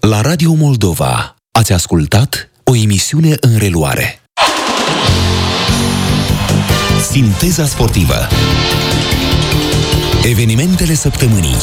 La Radio Moldova ați ascultat o emisiune în reluare. Sinteza sportivă. Evenimentele săptămânii.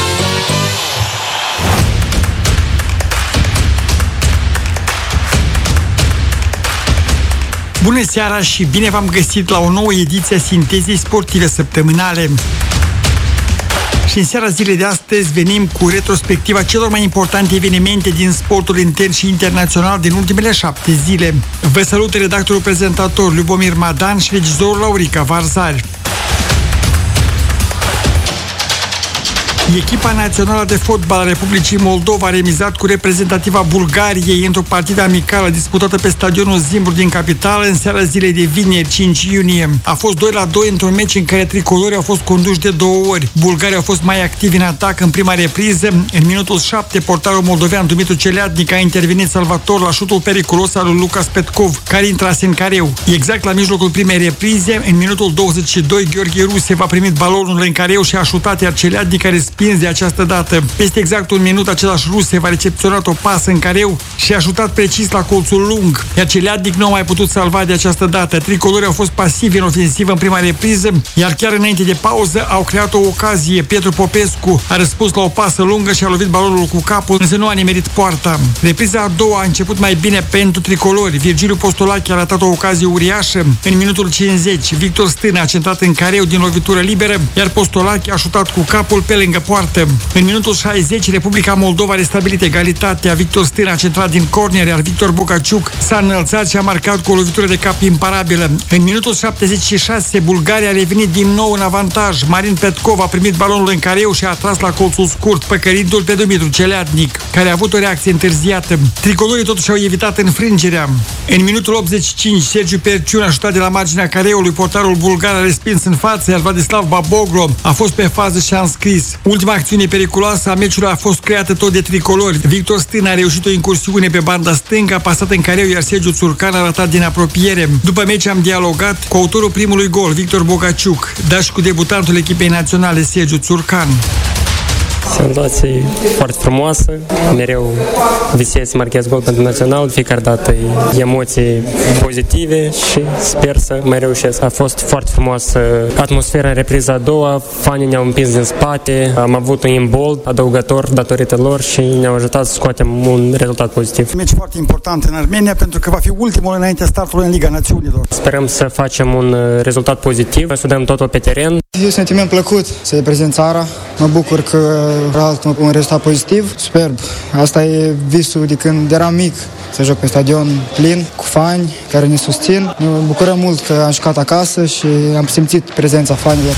Bună seara și bine v-am găsit la o nouă ediție a Sintezei sportive săptămânale. Și în seara zilei de astăzi venim cu retrospectiva celor mai importante evenimente din sportul intern și internațional din ultimele 7 zile. Vă salut redactorul prezentator Lubomir Madan și regizorul Laurica Varzari. Echipa națională de fotbal a Republicii Moldova a remizat cu reprezentativa Bulgariei într-o partidă amicală disputată pe stadionul Zimbru din capitală în seara zilei de vineri, 5 iunie. A fost 2-2 într-un meci în care tricolorii au fost conduși de 2 ori. Bulgarii au fost mai activi în atac în prima repriză. În minutul 7, portarul moldovean Dumitru Celeadnic a intervenit salvator la șutul periculos al lui Lucas Petkov, care intrase în careu. Exact la mijlocul primei reprize, în minutul 22, Gheorghe Rusev a primit balonul în careu și a șutat, iar Celeadnic a respins de această dată. Peste exact un minut, același Rusev a recepționat o pasă în careu și a șutat precis la colțul lung, iar Celeadnic nu a mai putut salva de această dată. Tricolorii au fost pasivi în ofensivă în prima repriză, iar chiar înainte de pauză au creat o ocazie. Pietru Popescu a răspuns la o pasă lungă și a lovit balonul cu capul, însă nu a nimerit poarta. Repriza a doua a început mai bine pentru tricolori. Virgiliu Postolache a ratat o ocazie uriașă. În minutul 50, Victor Stână a centrat în careu din lovitură liberă, iar Postolache a șutat cu capul pe lângă poartă. În minutul 60, Republica Moldova a restabilit egalitatea. Victor Stână a centrat din corner, iar Victor Bocaciuc s-a înălțat și a marcat cu o lovitură de cap imparabilă. În minutul 76, Bulgaria a revenit din nou în avantaj. Marin Petkov a primit balonul în careu și a tras la colțul scurt, păcărindu-l pe Dumitru Celeadnic, care a avut o reacție întârziată. Tricolorii totuși au evitat înfrângerea. În minutul 85, Sergiu Perciun a șutat de la marginea careului, portarul bulgar a respins în față, iar Vladislav Baboglo a fost pe fază și a înscris. Ultima acțiune periculoasă a meciului a fost creată tot de tricolori. Victor Stână a reușit o incursiune pe banda stângă, a pasat în careu, iar Sergiu Țurcan a ratat din apropiere. După meci am dialogat cu autorul primului gol, Victor Bocaciuc, dar și cu debutantul echipei naționale, Sergiu Țurcan. Senzație foarte frumoasă, mereu visez să marchez gol pentru național, fiecare dată emoții pozitive și sper să mai reușesc. A fost foarte frumoasă atmosfera în repriza a doua, fanii ne-au împins din spate, am avut un imbold adăugător datorită lor și ne-au ajutat să scoatem un rezultat pozitiv. Un meci foarte important în Armenia pentru că va fi ultimul înaintea startului în Liga Națiunilor. Sperăm să facem un rezultat pozitiv, să dăm totul pe teren. E un sentiment plăcut să reprezint țara, mă bucur că un rezultat pozitiv, superb. Asta e visul de când eram mic, să joc pe stadion plin, cu fani care ne susțin. Ne bucurăm mult că am jucat acasă și am simțit prezența fanilor.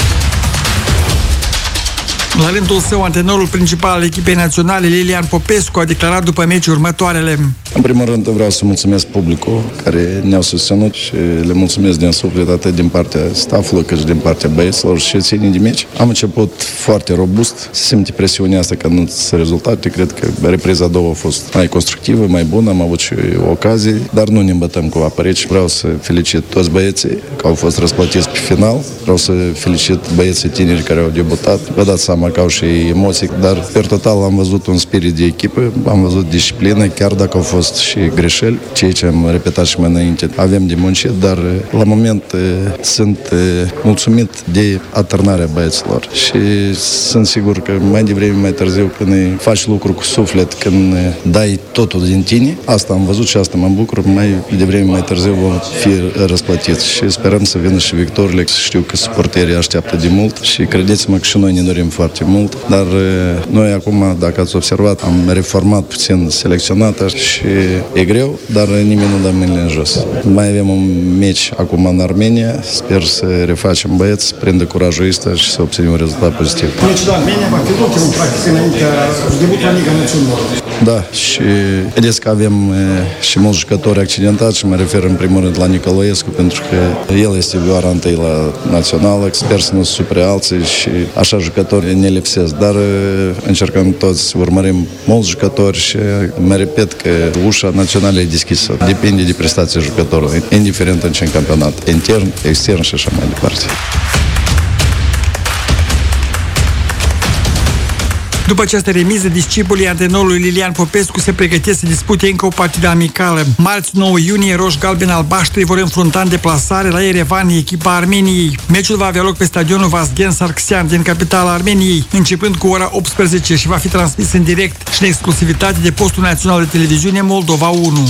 La rândul său, antrenorul principal al echipei naționale, Lilian Popescu, a declarat după meci următoarele. În primul rând vreau să mulțumesc publicul care ne-au susținut și le mulțumesc din suflet atât din partea staffului cât și din partea băieților și ținii de meci. Am început foarte robust, se simte presiunea asta că nu se rezultate. Cred că repriza a doua a fost mai constructivă, mai bună, am avut și ocazii, dar nu ne îmbătăm cu apă rece. Vreau să felicit toți băieții că au fost răsplătiți pe final. Vreau să felicit băieții tineri care au debutat. Vă dați seama că au și emoții, dar per total am văzut un spirit de echipă, am văzut disciplină, chiar dacă au fost și greșeli, ceea ce am repetat și mai înainte. Avem de muncit, dar la moment sunt mulțumit de atârnarea băieților și sunt sigur că mai devreme, mai târziu, când faci lucruri cu suflet, când dai totul din tine, asta am văzut și asta mă bucur, mai devreme, mai târziu vom fi răsplătiți și sperăm să vină și victorile. Știu că suporterii așteaptă de mult și credeți-mă că și noi ne dorim foarte mult, dar noi acum, dacă ați observat, am reformat puțin selecționată și e greu, dar nimeni nu dă mâinile în jos. Mai avem un meci acum în Armenia, sper să refacem băieți, să prindă curajul ăsta și să obținem un rezultat pozitiv. Meciul de Armenia va fi ultimul, practic, înaintea debutului în Liga Națiunilor. Da, și vedeți că avem și mulți jucători accidentați și mă refer în primul rând la Nicolaescu, pentru că el este vioara întâi la națională, sper să nu se supere alții și așa jucători ne lipsesc, dar încercăm toți să urmărim mulți jucători și mă repet că ușa națională e deschisă. Depinde de prestația jucătorului, indiferent în ce campionat, intern, extern și așa mai departe. După această remiză, discipolii antrenorului Lilian Popescu se pregătesc să dispute încă o partidă amicală. Marți 9 iunie, roși galbeni albaștri vor înfrunta în deplasare la Yerevan echipa Armeniei. Meciul va avea loc pe stadionul Vazgen Sargsyan din capitala Armeniei, începând cu ora 18 și va fi transmis în direct și în exclusivitate de postul național de televiziune Moldova 1.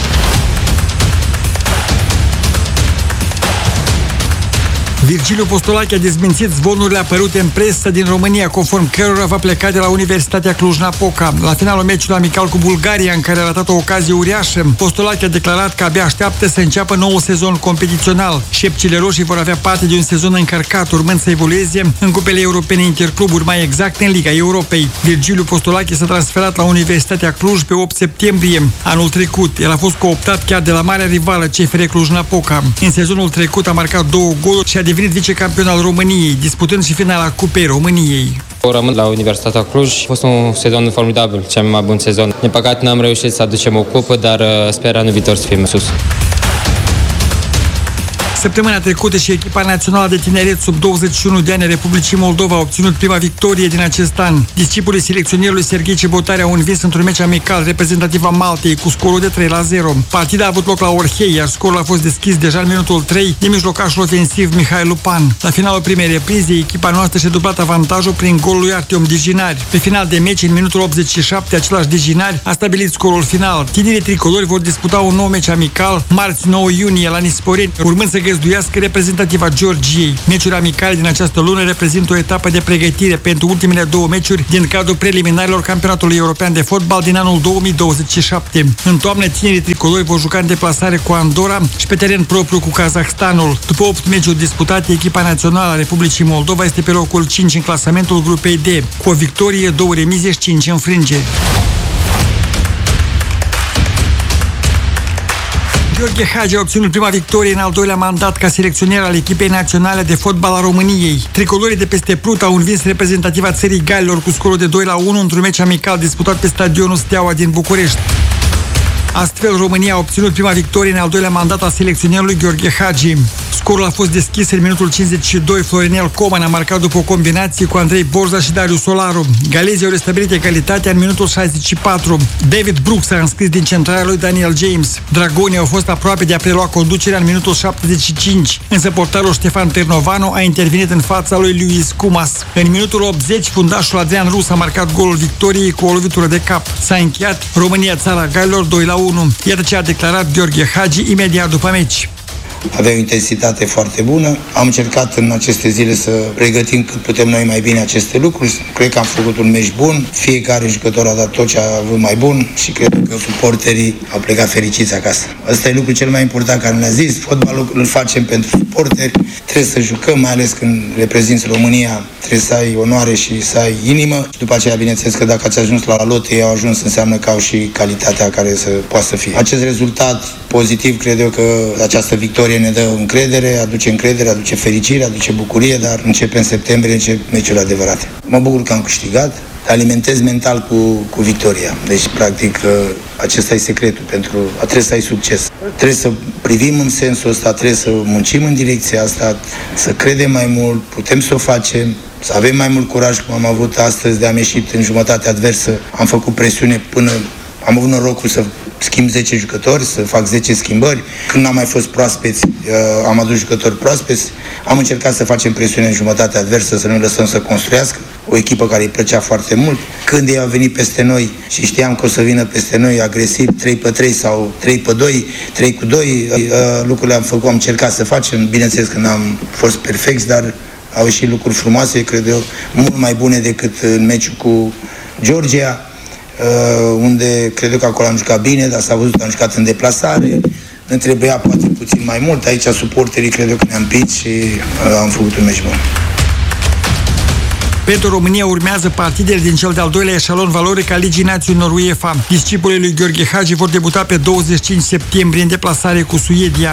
Virgiliu Postolache a dezmințit zvonurile apărute în presă din România, conform cărora va pleca de la Universitatea Cluj-Napoca. La finalul meciului amical cu Bulgaria, în care a ratat o ocazie uriașă, Postolache a declarat că abia așteaptă să înceapă nou sezon competițional. Șepcile roșii vor avea parte de un sezon încărcat, urmând să evolueze în cupele europene intercluburi, mai exact în Liga Europei. Virgiliu Postolache s-a transferat la Universitatea Cluj pe 8 septembrie anul trecut. El a fost cooptat chiar de la marea rivală CFR Cluj-Napoca. În sezonul trecut a marcat 2 goluri și a devenit vicecampion al României, disputând și finala Cupei României. Rămân la Universitatea Cluj. A fost un sezon formidabil, cel mai bun sezon. Din păcate n-am reușit să aducem o cupă, dar sper anul viitor să fim sus. Săptămâna trecută și echipa națională de tineret sub 21 de ani a Republicii Moldova a obținut prima victorie din acest an. Discipolii selecționerului Serghei Cebotari au învins într-un meci amical reprezentativ a Maltei cu scorul de 3-0. Partida a avut loc la Orhei, iar scorul a fost deschis deja în minutul 3 de mijlocașul ofensiv Mihai Lupan. La finalul primei reprize, echipa noastră și-a dublat avantajul prin golul lui Artiom Dijinari. Pe final de meci, în minutul 87, același Dijinari a stabilit scorul final. Tinerii tricolori vor disputa un nou meci amical marți 9 iunie la Nisporeni, urmând să găzduiască reprezentativa Georgiei. Meciuri amicale din această lună reprezintă o etapă de pregătire pentru ultimele 2 meciuri din cadrul preliminarilor campionatului european de fotbal din anul 2027. În toamnă, tinerii tricolori vor juca în deplasare cu Andorra și pe teren propriu cu Kazahstanul. După 8 meciuri disputate, echipa națională a Republicii Moldova este pe locul 5 în clasamentul grupei D, cu o victorie, 2 remize și 5 înfrângeri. Gheorghe Hagi a obținut prima victorie în al doilea mandat ca selecționer al echipei naționale de fotbal a României. Tricolorii de peste Prut au învins reprezentativa țării Galilor cu scorul de 2-1 într-un meci amical disputat pe stadionul Steaua din București. Astfel, România a obținut prima victorie în al doilea mandat a selecționerului Gheorghe Hagi. Scorul a fost deschis în minutul 52. Florinel Coman a marcat după o combinație cu Andrei Borza și Darius Solaru. Galezii au restabilit egalitatea în minutul 64. David Brooks a înscris din centrarea lui Daniel James. Dragonii au fost aproape de a prelua conducerea în minutul 75, însă portarul Ștefan Ternovanu a intervenit în fața lui Luis Cumas. În minutul 80, fundașul Adrian Rus a marcat golul victoriei cu o lovitură de cap. S-a încheiat România țara Galilor 2-1. Iată ce a declarat Gheorghe Hagi imediat după meci. Avea o intensitate foarte bună. Am încercat în aceste zile să pregătim cât putem noi mai bine aceste lucruri. Cred că am făcut un meci bun. Fiecare jucător a dat tot ce a avut mai bun și cred că suporterii au plecat fericiți acasă. Ăsta e lucrul cel mai important care ne-a zis. Fotbalul îl facem pentru suporteri. Trebuie să jucăm, mai ales când reprezinți România. Trebuie să ai onoare și să ai inimă. Și după aceea, bineînțeles că dacă ați ajuns la lot, ei au ajuns, înseamnă că au și calitatea care să poată să fie. Acest rezultat pozitiv, cred eu că această victorie ne dă încredere, aduce fericire, aduce bucurie, dar începe în septembrie, încep meciurile adevărate. Mă bucur că am câștigat, alimentez mental cu victoria. Deci, practic, acesta e secretul trebuie să ai succes. Trebuie să privim în sensul ăsta, trebuie să muncim în direcția asta, să credem mai mult, putem să o facem, să avem mai mult curaj, cum am avut astăzi, de am ieșit în jumătate adversă, am făcut presiune până am avut norocul să schimb 10 jucători, să fac 10 schimbări. Când n-am mai fost proaspeți, am adus jucători proaspeți. Am încercat să facem presiune în jumătatea adversă, să nu lăsăm să construiască. O echipă care îi plăcea foarte mult. Când ei au venit peste noi și știam că o să vină peste noi agresiv, 3-3 sau 3-2, 3-2, lucrurile am făcut, am încercat să facem. Bineînțeles că n-am fost perfecți, dar au ieșit lucruri frumoase, cred eu, mult mai bune decât în meciul cu Georgia, unde cred că acolo am jucat bine, dar s-a văzut că am jucat în deplasare, ne trebuia poate puțin mai mult. Aici suporterii cred că ne-am prins și am făcut un meci bun. Pentru România urmează partidele din cel de-al doilea eșalon valoric al Ligii Națiunilor UEFA. Discipolii lui Gheorghe Hagi vor debuta pe 25 septembrie în deplasare cu Suedia.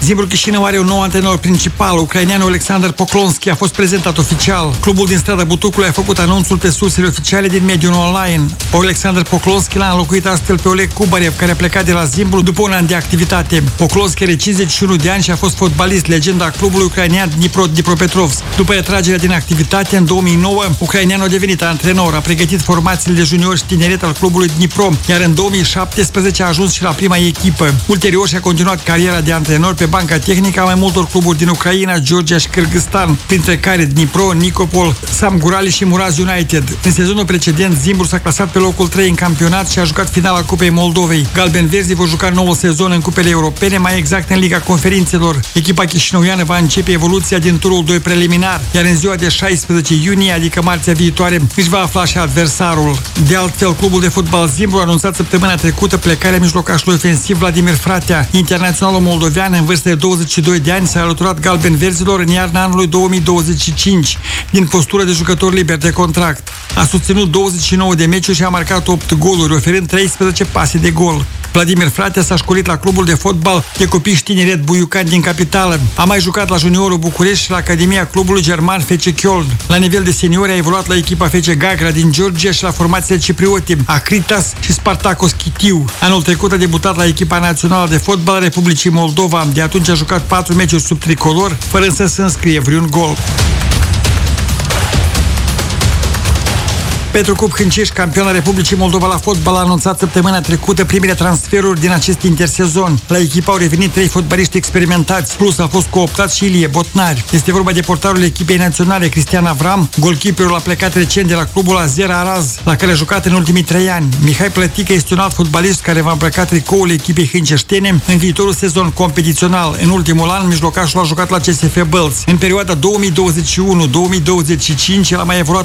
Zimbru Chișinău are un nou antrenor principal, ucraineanul Alexander Poklonski, a fost prezentat oficial. Clubul din strada Butucului a făcut anunțul pe sursele oficiale din mediul online. Alexander Poklonski l-a înlocuit astfel pe Oleg Kubarev, care a plecat de la Zimbru după un an de activitate. Poklonski are 51 de ani și a fost fotbalist, legenda clubului ucrainean Dnipropetrovsk. După retragerea din activitate, în 2009, ucraineanul a devenit antrenor, a pregătit formațiile de juniori și tineret al clubului Dnipro, iar în 2017 a ajuns și la prima echipă. Ulterior și-a continuat cariera de antrenor pe banca tehnică a mai multor cluburi din Ucraina, Georgia și Kyrgyzstan, printre care Dnipro, Nikopol, Samgurali și Muraz United. În sezonul precedent, Zimbru s-a clasat pe locul 3 în campionat și a jucat finala Cupei Moldovei. Galben-verzii vor juca noul sezon în cupele europene, mai exact în Liga Conferințelor. Echipa chișinăuiană va începe evoluția din turul 2 preliminar, iar în ziua de 16 iunie, adică marțea viitoare, își va afla și adversarul. De altfel, clubul de fotbal Zimbru a anunțat săptămâna trecută plecarea mijlocașului ofensiv Vladimir Fratea. Internaționalul moldovean, în vârstă de 22 de ani, s-a alăturat galben-verzilor în iarna anului 2025, din postură de jucător liber de contract. A susținut 29 de meciuri și a marcat 8 goluri, oferând 13 pase de gol. Vladimir Fratea s-a școlit la clubul de fotbal de copii și tineret Buiucan din capitală. A mai jucat la juniorul București și la academia clubului german FC Köln. La nivel de seniori a evoluat la echipa FC Gagra din Georgia și la formațiile cipriote Acritas și Spartakos Chitiu. Anul trecut a debutat la echipa națională de fotbal a Republicii Moldova. De atunci a jucat 4 meciuri sub tricolor, fără să înscrie vreun gol. Petru Cup Hâncești, campion al Republicii Moldova la fotbal, a anunțat săptămâna trecută primele transferuri din acest intersezon. La echipă au revenit 3 fotbaliști experimentați, plus a fost cooptat și Ilie Botnari. Este vorba de portarul echipei naționale Cristian Avram, golkeeperul a plecat recent de la clubul Azera Araz, la care a jucat în ultimii 3 ani. Mihai Plătică este un alt fotbalist care va îmbrăca tricoul echipei hânceștene în viitorul sezon competițional. În ultimul an, mijlocașul a jucat la CSF Bălți. În perioada 2021-2025, el a mai evoluat